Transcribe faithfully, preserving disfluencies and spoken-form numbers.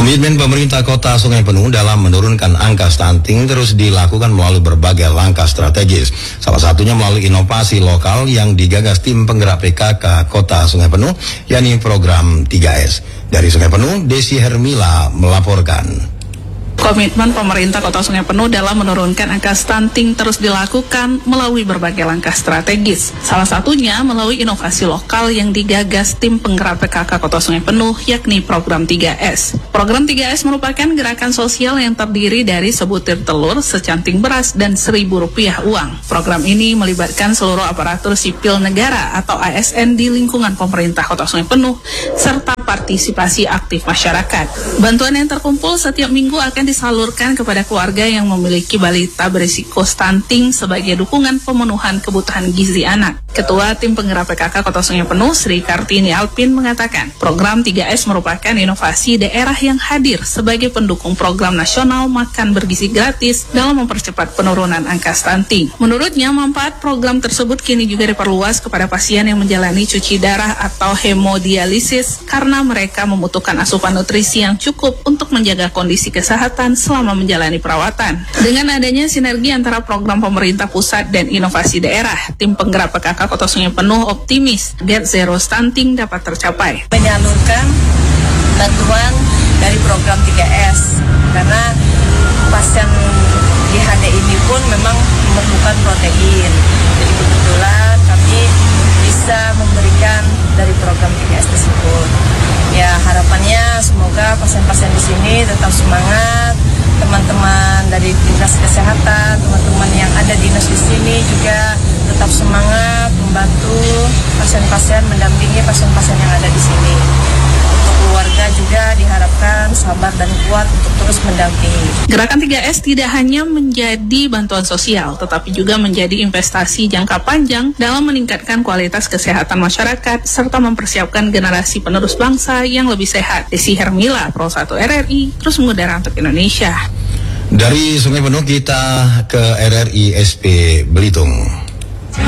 Komitmen pemerintah Kota Sungai Penuh dalam menurunkan angka stunting terus dilakukan melalui berbagai langkah strategis. Salah satunya melalui inovasi lokal yang digagas tim penggerak P K K Kota Sungai Penuh, yakni program tiga S. Dari Sungai Penuh, Desi Hermila melaporkan. Komitmen pemerintah Kota Sungai Penuh dalam menurunkan angka stunting terus dilakukan melalui berbagai langkah strategis. Salah satunya melalui inovasi lokal yang digagas tim penggerak P K K Kota Sungai Penuh, yakni program tiga S. Program tiga S merupakan gerakan sosial yang terdiri dari sebutir telur, secanting beras, dan seribu rupiah uang. Program ini melibatkan seluruh aparatur sipil negara atau A S N di lingkungan pemerintah Kota Sungai Penuh, serta partisipasi aktif masyarakat. Bantuan yang terkumpul setiap minggu akan disalurkan kepada keluarga yang memiliki balita berisiko stunting sebagai dukungan pemenuhan kebutuhan gizi anak. Ketua Tim Penggerak P K K Kota Sungai Penuh, Sri Kartini Alpin, mengatakan program tiga S merupakan inovasi daerah yang hadir sebagai pendukung program nasional makan bergizi gratis dalam mempercepat penurunan angka stunting. Menurutnya, manfaat program tersebut kini juga diperluas kepada pasien yang menjalani cuci darah atau hemodialisis karena mereka membutuhkan asupan nutrisi yang cukup untuk menjaga kondisi kesehatan selama menjalani perawatan. Dengan adanya sinergi antara program pemerintah pusat dan inovasi daerah, tim penggerak P K K Kota Sungai Penuh optimis Get Zero Stunting dapat tercapai. Menyalurkan bantuan dari program tiga S karena pasien di H D ini pun memang memerlukan protein. Jadi kebetulan kami bisa memberikan dari program tiga S tersebut. Ya, harapannya semoga pasien-pasien di sini tetap semangat, teman-teman dari dinas kesehatan, teman-teman yang ada dinas di sini juga tetap semangat membantu pasien-pasien, mendampingi pasien-pasien yang ada di sini. Untuk keluarga juga diharapkan sabar dan kuat untuk terus mendampingi. Gerakan tiga S tidak hanya menjadi bantuan sosial, tetapi juga menjadi investasi jangka panjang dalam meningkatkan kualitas kesehatan masyarakat serta mempersiapkan generasi penerus bangsa yang lebih sehat. Desi Hermila, Pro satu R R I, terus mengudara untuk Indonesia. Dari Sungai Penuh kita ke R R I S P Belitung.